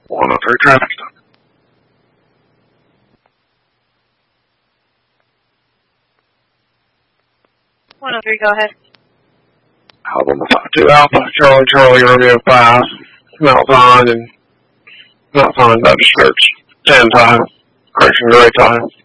103 traffic stop. 103, go ahead. Alabama 52 Alpha, Charlie, Romeo 5, Mount Zion Baptist Church, 10 time, correction, Gray time.